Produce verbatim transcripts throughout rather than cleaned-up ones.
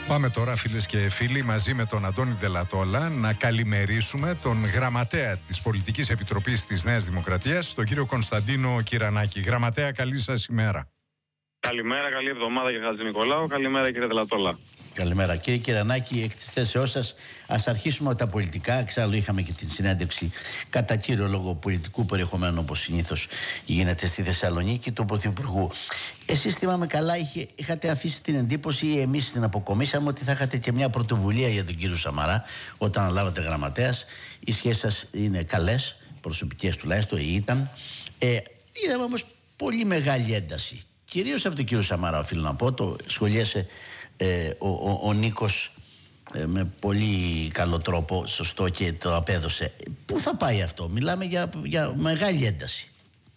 Πάμε τώρα, φίλες και φίλοι, μαζί με τον Αντώνη Δελατόλα να καλημερίσουμε τον γραμματέα της Πολιτικής Επιτροπής της Νέας Δημοκρατίας, τον κύριο Κωνσταντίνο Κυρανάκη. Γραμματέα, καλή σας ημέρα. Καλημέρα, καλή εβδομάδα κύριε Χατζηνικολάου. Καλημέρα κύριε Δελατόλα. Καλημέρα κύριε Κυρανάκη, εκ της θέσεώς σας ας αρχίσουμε με τα πολιτικά. Εξάλλου είχαμε και την συνέντευξη κατά κύριο λόγο πολιτικού περιεχομένου, όπως συνήθως γίνεται στη Θεσσαλονίκη, του Πρωθυπουργού. Εσείς, θυμάμαι καλά, είχε, είχατε αφήσει την εντύπωση, ή εμείς την αποκομίσαμε, ότι θα είχατε και μια πρωτοβουλία για τον κύριο Σαμαρά όταν αναλάβατε γραμματέας. Οι σχέσεις σας είναι καλές, προσωπικές τουλάχιστον, ή ήταν. Ε, είδαμε όμως πολύ μεγάλη ένταση, κυρίως από τον κύριο Σαμαρά, οφείλω να πω. Το σχολίασε ε, ο, ο, ο Νίκος ε, με πολύ καλό τρόπο, σωστό, και το απέδωσε. Πού θα πάει αυτό? Μιλάμε για, για μεγάλη ένταση.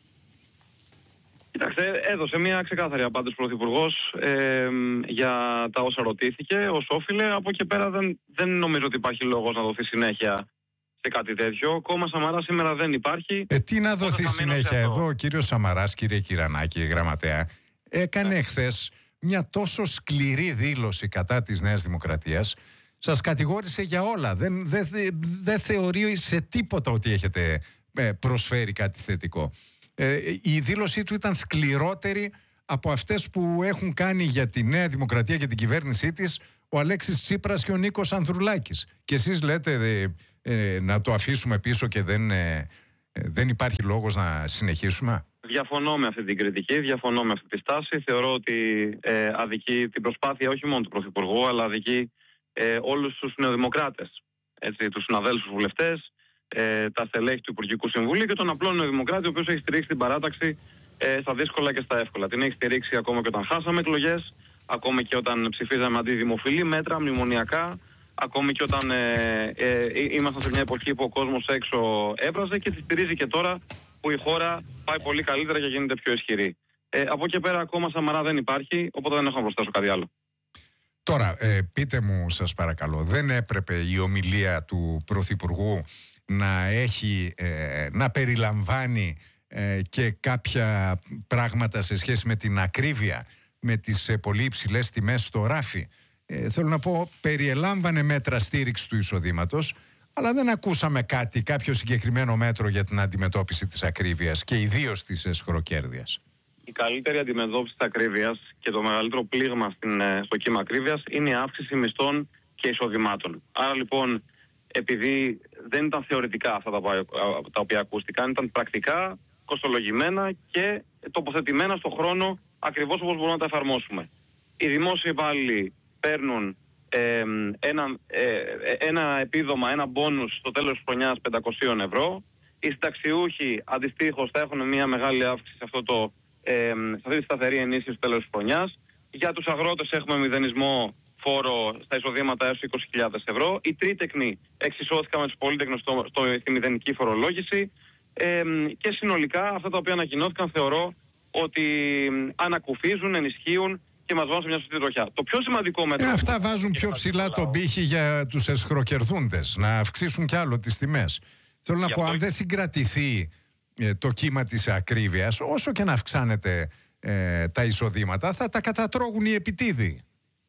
Κοιτάξτε, έδωσε μια ξεκάθαρη απάντηση ο Πρωθυπουργός ε, για τα όσα ρωτήθηκε ως όφιλε. Από εκεί πέρα δεν, δεν νομίζω ότι υπάρχει λόγος να δοθεί συνέχεια σε κάτι τέτοιο. Κόμμα Σαμαρά σήμερα δεν υπάρχει. Ε, τι να δοθεί συνέχεια εδώ? Ο κύριος Σαμαράς, κύριε Κυρανάκη, γραμματέα, έκανε yeah. εχθές μια τόσο σκληρή δήλωση κατά της Νέας Δημοκρατίας. Σας κατηγόρησε για όλα. Δεν, δεν, δεν θεωρεί σε τίποτα ότι έχετε προσφέρει κάτι θετικό. Ε, η δήλωσή του ήταν σκληρότερη από αυτές που έχουν κάνει για τη Νέα Δημοκρατία και την κυβέρνησή της ο Αλέξης Τσίπρας και ο Νίκος Ανδρουλάκης. Και εσείς λέτε ε, ε, να το αφήσουμε πίσω και δεν, ε, ε, δεν υπάρχει λόγος να συνεχίσουμε. Διαφωνώ με αυτή την κριτική, διαφωνώ με αυτή τη στάση. Θεωρώ ότι ε, αδικεί την προσπάθεια όχι μόνο του Πρωθυπουργού, αλλά αδικεί ε, όλους τους νεοδημοκράτες, έτσι, τους συναδέλφους βουλευτές, ε, τα στελέχη του Υπουργικού Συμβουλίου και τον απλό νεοδημοκράτη, ο οποίος έχει στηρίξει την παράταξη ε, στα δύσκολα και στα εύκολα. Την έχει στηρίξει ακόμα και όταν χάσαμε εκλογές, ακόμα και όταν ψηφίζαμε αντιδημοφιλή μέτρα, μνημονιακά, ακόμη και όταν ε, ε, ήμασταν σε μια εποχή που ο κόσμος έξω έβραζε, και τη στηρίζει και τώρα που η χώρα πάει πολύ καλύτερα και γίνεται πιο ισχυρή. Ε, από εκεί πέρα ακόμα Σαμαρά δεν υπάρχει, οπότε δεν έχω να προσθέσω κάτι άλλο. Τώρα, ε, πείτε μου σας παρακαλώ, δεν έπρεπε η ομιλία του Πρωθυπουργού να έχει, ε, να περιλαμβάνει ε, και κάποια πράγματα σε σχέση με την ακρίβεια, με τις ε, πολύ υψηλές τιμές στο ράφι? Ε, θέλω να πω, περιελάμβανε μέτρα στήριξη του εισοδήματος, αλλά δεν ακούσαμε κάτι, κάποιο συγκεκριμένο μέτρο για την αντιμετώπιση της ακρίβειας και ιδίως της εσχροκέρδειας. Η καλύτερη αντιμετώπιση της ακρίβειας και το μεγαλύτερο πλήγμα στην, στο κύμα ακρίβειας είναι η αύξηση μισθών και εισοδημάτων. Άρα λοιπόν, επειδή δεν ήταν θεωρητικά αυτά τα, τα οποία ακούστηκαν, ήταν πρακτικά, κοστολογημένα και τοποθετημένα στον χρόνο, ακριβώς όπως μπορούμε να τα εφαρμόσουμε. Οι δημόσιοι υπάλληλοι παίρνουν ε, ένα, ε, ένα επίδομα, ένα μπόνους στο τέλος της χρονιάς πεντακόσια ευρώ. Οι συνταξιούχοι αντιστοίχως θα έχουν μια μεγάλη αύξηση σε, αυτό το, ε, σε αυτή τη σταθερή ενίσχυση στο τέλος της χρονιάς. Για τους αγρότες έχουμε μηδενισμό φόρο στα εισοδήματα έως είκοσι χιλιάδες ευρώ. Οι τρίτεκνοι εξισώθηκαν με τους πολύτεκνους στο, στο, στη μηδενική φορολόγηση. Ε, και συνολικά αυτά τα οποία ανακοινώθηκαν θεωρώ ότι ανακουφίζουν, ενισχύουν και μας βάζουν σε μια σωστή τροχιά. Το πιο σημαντικό μέτρο... Ε, αυτά βάζουν πιο ψηλά τον πύχη για τους εσχροκερδούντες, να αυξήσουν κι άλλο τις τιμές. Θέλω να πω, αν δεν συγκρατηθεί ε, το κύμα της ακρίβειας, όσο και να αυξάνεται ε, τα εισοδήματα, θα τα κατατρώγουν οι επιτίδοι.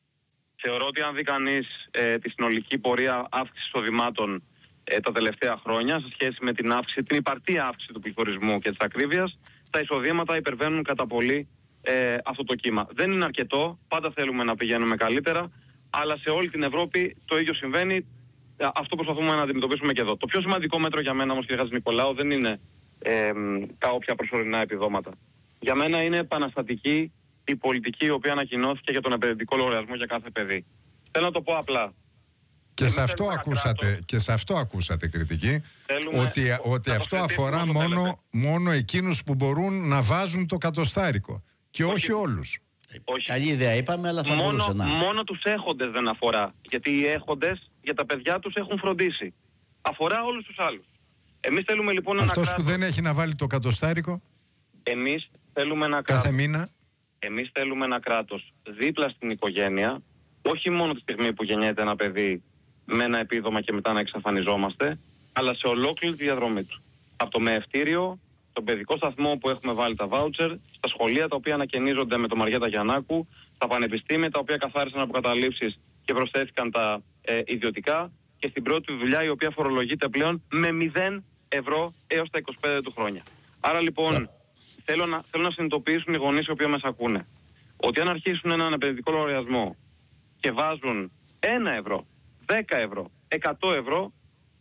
Θεωρώ ότι αν δει κανείς ε, τη συνολική πορεία αύξησης εισοδημάτων ε, τα τελευταία χρόνια, σε σχέση με την αύξηση, την υπαρτή αύξηση του πληθωρισμού και της ακρίβειας, τα εισοδήματα υπερβαίνουν κατά πολύ ε, αυτό το κύμα. Δεν είναι αρκετό, πάντα θέλουμε να πηγαίνουμε καλύτερα, αλλά σε όλη την Ευρώπη το ίδιο συμβαίνει. Αυτό προσπαθούμε να αντιμετωπίσουμε και εδώ. Το πιο σημαντικό μέτρο για μένα όμως, κύριε Χατζηνικολάου, δεν είναι ε, τα όποια προσωρινά επιδόματα. Για μένα είναι επαναστατική η πολιτική η οποία ανακοινώθηκε για τον επενδυτικό λογαριασμό για κάθε παιδί. Θέλω να το πω απλά. Και σε, αυτό ακούσατε, και σε αυτό ακούσατε κριτική, ότι, ότι αυτό αφορά μόνο, μόνο εκείνους που μπορούν να βάζουν το κατοστάρικο και όχι, όχι όλους. Όχι. Καλή ιδέα είπαμε, αλλά θα μόνο, μπορούσε να... Μόνο τους έχοντες δεν αφορά, γιατί οι έχοντες για τα παιδιά τους έχουν φροντίσει. Αφορά όλους τους άλλους. Εμείς θέλουμε λοιπόν Αυτός ένα που κράτος... δεν έχει να βάλει το κατοστάρικο Εμείς θέλουμε ένα κάθε κράτος... μήνα. Εμείς θέλουμε ένα κράτος δίπλα στην οικογένεια, όχι μόνο τη στιγμή που γεννιέται ένα παιδί με ένα επίδομα και μετά να εξαφανιζόμαστε, αλλά σε ολόκληρη τη διαδρομή του. Από το μεευτήριο, στον παιδικό σταθμό που έχουμε βάλει τα βάουτσερ, στα σχολεία τα οποία ανακαινίζονται με το Μαριέτα Γιαννάκου, στα πανεπιστήμια τα οποία καθάρισαν από καταλήψεις και προσθέθηκαν τα ε, ιδιωτικά, και στην πρώτη δουλειά, η οποία φορολογείται πλέον με μηδέν ευρώ έως τα είκοσι πέντε του χρόνια. Άρα λοιπόν yeah. θέλω, να, θέλω να συνειδητοποιήσουν οι γονείς οι οποίοι μας ακούνε ότι αν αρχίσουν έναν επενδυτικό λογαριασμό και βάζουν ένα ευρώ, δέκα ευρώ, εκατό ευρώ,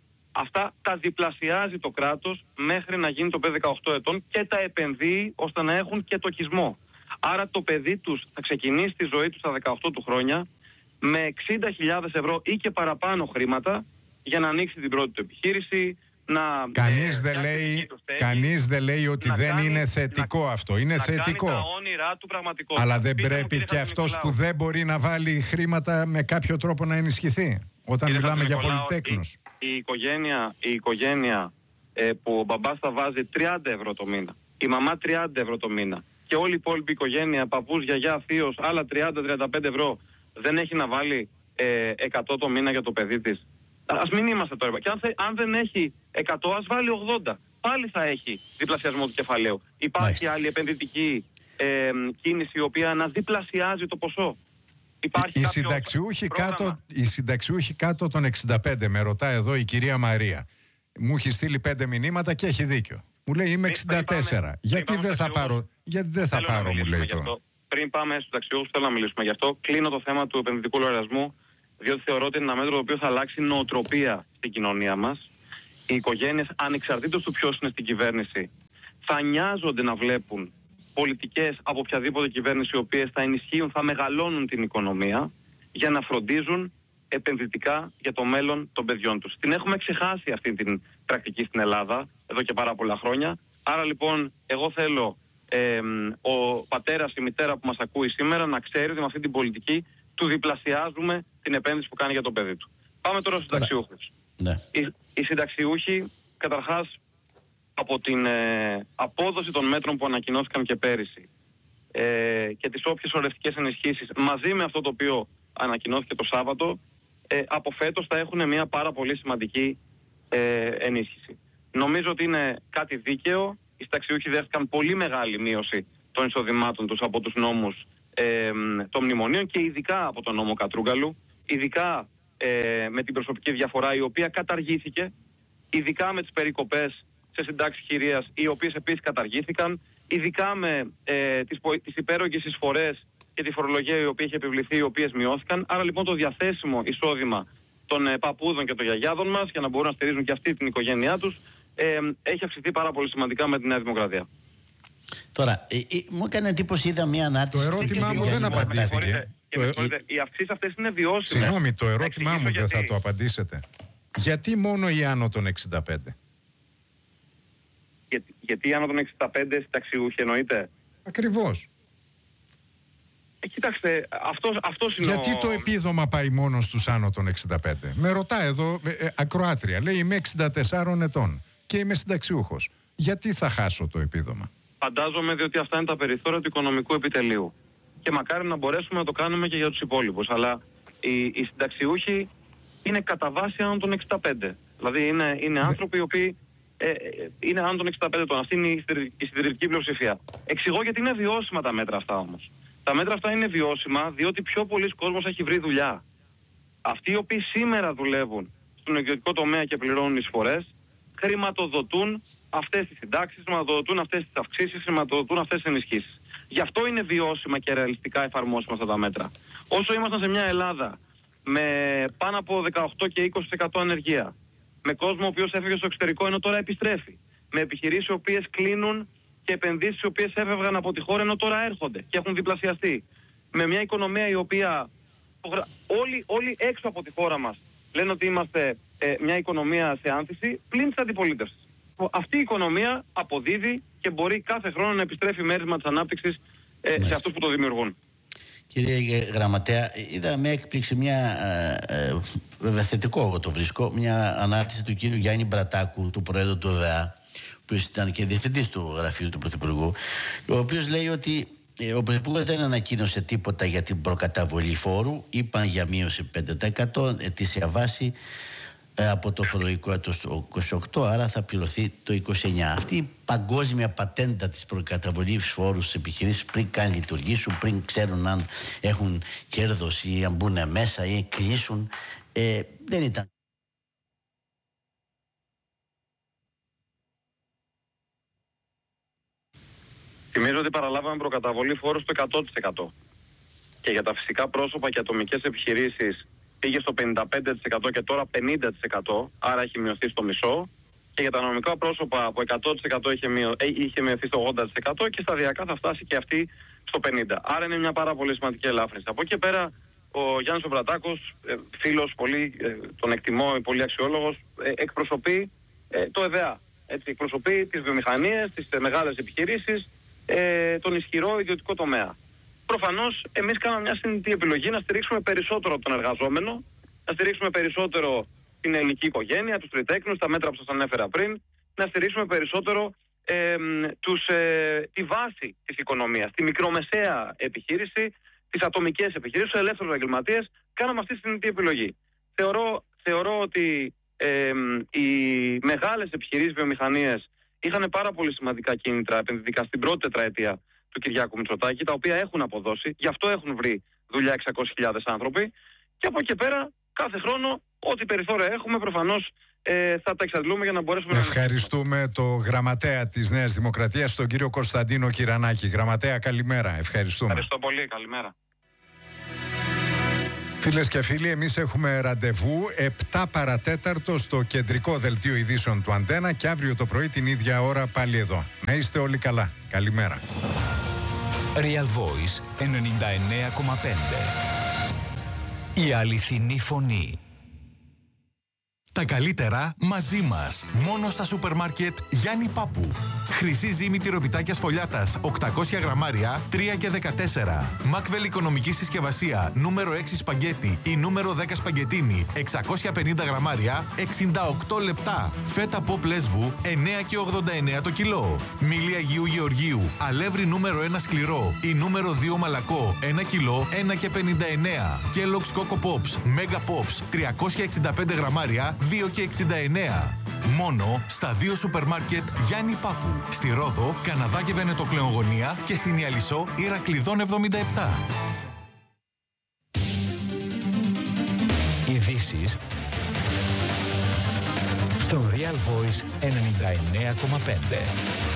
αυτά τα διπλασιάζει το κράτος μέχρι να γίνει το παιδί δεκαοκτώ ετών και τα επενδύει ώστε να έχουν και τοκισμό. Άρα το παιδί τους θα ξεκινήσει τη ζωή του στα δεκαοκτώ του χρόνια με εξήντα χιλιάδες ευρώ ή και παραπάνω χρήματα για να ανοίξει την πρώτη του επιχείρηση. Να, κανείς, ε, δεν λέει, κανείς δεν λέει ότι δεν κάνει, είναι θετικό να, αυτό. Είναι να θετικό. Κάνει τα όνειρά του πραγματικότητα. Αλλά δεν Πείτε πρέπει και αυτός που δεν μπορεί να βάλει χρήματα με κάποιο τρόπο να ενισχυθεί. Όταν κύριε μιλάμε για πολυτέκνους. Η, η οικογένεια, η οικογένεια ε, που ο μπαμπάς θα βάζει τριάντα ευρώ το μήνα, η μαμά τριάντα ευρώ το μήνα και όλη η υπόλοιπη οικογένεια, παππούς, γιαγιά, θείος, άλλα τριάντα με τριάντα πέντε ευρώ, δεν έχει να βάλει ε, εκατό το μήνα για το παιδί της. Ας μην είμαστε τώρα. Και αν, θε, αν δεν έχει εκατό, ας βάλει ογδόντα. Πάλι θα έχει διπλασιασμό του κεφαλαίου. Υπάρχει Μάλιστα. άλλη επενδυτική ε, κίνηση η οποία να διπλασιάζει το ποσό. Υπάρχει οι, συνταξιούχοι κάτω, οι συνταξιούχοι κάτω των εξήντα πέντε, με ρωτά εδώ η κυρία Μαρία. Μου έχει στείλει πέντε μηνύματα και έχει δίκιο. Μου λέει είμαι εξήντα τέσσερα. Πάμε, γιατί, δεν θα πάρω, γιατί δεν θα πάρω, μου λέει το. Πριν πάμε στους συνταξιούχους, θέλω να μιλήσουμε γι' αυτό. Κλείνω το θέμα του επενδυτικού λογαριασμού, διότι θεωρώ ότι είναι ένα μέτρο το οποίο θα αλλάξει νοοτροπία στην κοινωνία μας. Οι οικογένειες, ανεξαρτήτως του ποιος είναι στην κυβέρνηση, θα νοιάζονται να βλέπουν πολιτικές από οποιαδήποτε κυβέρνηση, οι οποίες θα ενισχύουν, θα μεγαλώνουν την οικονομία για να φροντίζουν επενδυτικά για το μέλλον των παιδιών τους. Την έχουμε ξεχάσει αυτή την πρακτική στην Ελλάδα εδώ και πάρα πολλά χρόνια. Άρα λοιπόν εγώ θέλω ε, ο πατέρας, η μητέρα που μας ακούει σήμερα να ξέρει ότι με αυτή την πολιτική του διπλασιάζουμε την επένδυση που κάνει για το παιδί του. Πάμε τώρα στους συνταξιούχους. Ναι. Οι, οι συνταξιούχοι, καταρχάς, από την ε, απόδοση των μέτρων που ανακοινώθηκαν και πέρυσι ε, και τις όποιες ορευτικές ενισχύσεις, μαζί με αυτό το οποίο ανακοινώθηκε το Σάββατο, ε, από φέτος θα έχουν μια πάρα πολύ σημαντική ε, ενίσχυση. Νομίζω ότι είναι κάτι δίκαιο. Οι συνταξιούχοι δέχτηκαν πολύ μεγάλη μείωση των εισοδημάτων τους από τους νόμους ε, των μνημονίων και ειδικά από τον νόμο Κατρούγκαλου, ειδικά ε, με την προσωπική διαφορά η οποία καταργήθηκε, ειδικά με τις περικοπές σε συντάξεις χειρίας οι οποίες επίσης καταργήθηκαν, ειδικά με ε, τις, τις υπέρογγες εισφορές και τη φορολογία η οποία είχε επιβληθεί, οι οποίες μειώθηκαν. Άρα λοιπόν το διαθέσιμο εισόδημα των ε, παππούδων και των γιαγιάδων μας για να μπορούν να στηρίζουν και αυτή την οικογένειά τους ε, έχει αυξηθεί πάρα πολύ σημαντικά με τη Νέα Δημοκρατία. Τώρα, ε, ε, μου έκανε εντύπωση, είδα μια ανάρτηση. Το ερώτημά μου δεν απαντήθηκε. Και με το... Οι αυξήσεις αυτές είναι βιώσιμες. Συγγνώμη, το ερώτημά μου δεν θα το απαντήσετε. Γιατί μόνο οι άνω των εξήντα πέντε? Για, γιατί άνω των εξήντα πέντε συνταξιούχοι εννοείται? Ακριβώς. Ε, κοιτάξτε, αυτός, αυτός είναι γιατί ο... το επίδομα πάει μόνο στους άνω των εξήντα πέντε? Με ρωτά εδώ ε, ε, ακροάτρια, λέει είμαι εξήντα τεσσάρων ετών και είμαι συνταξιούχος. Γιατί θα χάσω το επίδομα? Φαντάζομαι διότι αυτά είναι τα περιθώρια του οικονομικού επιτελείου. Και μακάρι να μπορέσουμε να το κάνουμε και για τους υπόλοιπους. Αλλά οι, οι συνταξιούχοι είναι κατά βάση άνω των εξήντα πέντε. Δηλαδή είναι, είναι άνθρωποι οι οποίοι ε, είναι άνω των εξήντα πέντε ετών. Αυτή είναι η συντηρητική πλειοψηφία. Εξηγώ γιατί είναι βιώσιμα τα μέτρα αυτά όμως. Τα μέτρα αυτά είναι βιώσιμα διότι πιο πολλοί κόσμος έχει βρει δουλειά. Αυτοί οι οποίοι σήμερα δουλεύουν στον ιδιωτικό τομέα και πληρώνουν εισφορές, χρηματοδοτούν αυτές τις συντάξεις, χρηματοδοτούν αυτές τις αυξήσεις, χρηματοδοτούν αυτές τις ενισχύσεις. Γι' αυτό είναι βιώσιμα και ρεαλιστικά εφαρμόσιμα αυτά τα μέτρα. Όσο ήμασταν σε μια Ελλάδα με πάνω από δεκαοκτώ και είκοσι τοις εκατό ανεργία, με κόσμο ο οποίος έφευγε στο εξωτερικό ενώ τώρα επιστρέφει, με επιχειρήσεις οι οποίες κλείνουν και επενδύσεις οι οποίες έφευγαν από τη χώρα ενώ τώρα έρχονται και έχουν διπλασιαστεί, με μια οικονομία η οποία όλοι, όλοι έξω από τη χώρα μας λένε ότι είμαστε ε, μια οικονομία σε άνθηση, πλην της αντιπολίτευσης. Αυτή η οικονομία αποδίδει και μπορεί κάθε χρόνο να επιστρέφει μέρισμα της ανάπτυξης ε, σε αυτούς που το δημιουργούν. Κύριε Γραμματέα, είδα με έκπληξη μια, ε, βέβαια θετικό εγώ το βρίσκω, μια ανάρτηση του κύριου Γιάννη Μπρατάκου, του Προέδρου του ΟΔΕΑ, που ήταν και διευθυντής του γραφείου του Πρωθυπουργού, ο οποίος λέει ότι ε, ο Πρωθυπουργός δεν ανακοίνωσε τίποτα για την προκαταβολή φόρου, είπαν για μείωση πέντε τοις εκατό ετήσια βάση. από το φορολογικό έτος το είκοσι οκτώ, άρα θα πληρωθεί το είκοσι εννιά. Αυτή η παγκόσμια πατέντα της προκαταβολής φόρου στις επιχειρήσεις πριν καν λειτουργήσουν, πριν ξέρουν αν έχουν κέρδος ή αν μπουν μέσα ή κλείσουν, ε, δεν ήταν. Θυμίζω ότι παραλάβαμε προκαταβολή φόρου στο εκατό τοις εκατό. Και για τα φυσικά πρόσωπα και ατομικές επιχειρήσεις πήγε στο πενήντα πέντε τοις εκατό και τώρα πενήντα τοις εκατό, άρα έχει μειωθεί στο μισό. Και για τα νομικά πρόσωπα από εκατό τοις εκατό είχε, μειω... είχε μειωθεί στο ογδόντα τοις εκατό και σταδιακά θα φτάσει και αυτή στο πενήντα τοις εκατό. Άρα είναι μια πάρα πολύ σημαντική ελάφρυνση. Από εκεί πέρα ο Γιάννης ο Μπρατάκος, φίλος πολύ, τον εκτιμώ, πολύ αξιόλογος, εκπροσωπεί το ΕΔΕΑ. Έτσι, εκπροσωπεί τις βιομηχανίες, τις μεγάλες επιχειρήσεις, τον ισχυρό ιδιωτικό τομέα. Προφανώς εμείς κάναμε μια συνειδητή επιλογή να στηρίξουμε περισσότερο τον εργαζόμενο, να στηρίξουμε περισσότερο την ελληνική οικογένεια, τους τριτέκνους, τα μέτρα που σας ανέφερα πριν, να στηρίξουμε περισσότερο ε, τους, ε, τη βάση της οικονομίας, τη μικρομεσαία επιχείρηση, τις ατομικές επιχειρήσεις, τους ελεύθερους επαγγελματίες. Κάναμε αυτή τη συνειδητή επιλογή. Θεωρώ, θεωρώ ότι ε, οι μεγάλες επιχειρήσεις βιομηχανίες είχαν πάρα πολύ σημαντικά κίνητρα επενδυτικά στην πρώτη τετραετία του Κυριάκου Μητσοτάκη, τα οποία έχουν αποδώσει, γι' αυτό έχουν βρει δουλειά εξακόσιες χιλιάδες άνθρωποι. Και από εκεί πέρα, κάθε χρόνο, ό,τι περιθώρια έχουμε, προφανώς ε, θα τα εξαντλούμε για να μπορέσουμε να. Ευχαριστούμε το γραμματέα της Νέας Δημοκρατίας, τον κύριο Κωνσταντίνο Κυρανάκη. Γραμματέα, καλημέρα. Ευχαριστούμε. Ευχαριστώ πολύ. Καλημέρα. Φίλες και φίλοι, εμείς έχουμε ραντεβού επτά παρατέταρτο στο κεντρικό δελτίο ειδήσεων του Αντένα και αύριο το πρωί την ίδια ώρα πάλι εδώ. Να είστε όλοι καλά. Καλημέρα. Real Voice ενενήντα εννέα κόμμα πέντε. Η αληθινή φωνή. Τα καλύτερα μαζί μας. Μόνο στα σούπερ μάρκετ Γιάννη Πάπου. Χρυσή ζύμη τυροπιτάκια σφολιάτας οκτακόσια γραμμάρια τρία και δεκατέσσερα. Μάκβελ οικονομική συσκευασία νούμερο έξι σπαγκέτι ή νούμερο δέκα σπαγκετίνι εξακόσια πενήντα γραμμάρια εξήντα οκτώ λεπτά. Φέτα ποπ λέσβου εννέα και ογδόντα εννέα το κιλό. Μήλι Αγίου Γεωργίου αλεύρι νούμερο ένα σκληρό ή νούμερο δύο μαλακό ένα κιλό ένα και πενήντα εννέα. Kellogg's Coco Pops Mega Pops τριακόσια εξήντα πέντε γραμμάρια δύο και εξήντα εννέα. Μόνο στα δύο σούπερ μάρκετ Γιάννη Πάπου. Στη Ρόδο, Καναδά και Βενετοκλεογωνία και στην Ιαλισσό Ηρακλειδών εβδομήντα επτά. Ειδήσεις στο Real Voice ενενήντα εννέα κόμμα πέντε.